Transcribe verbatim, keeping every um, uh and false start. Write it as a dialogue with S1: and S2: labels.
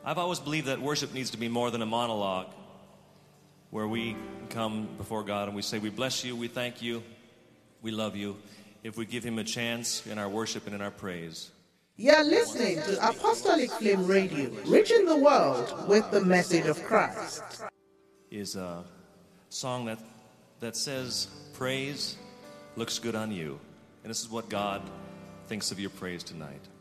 S1: I've always believed that worship needs to be more than a monologue, where we come before God and we say, we bless you, we thank you, we love you, if we give him a chance in our worship and in our praise.
S2: You're listening to Apostolic Flame Radio, reaching the world with the message of Christ.
S1: Is a song that, that says, praise looks good on you. And this is what God thinks of your praise tonight.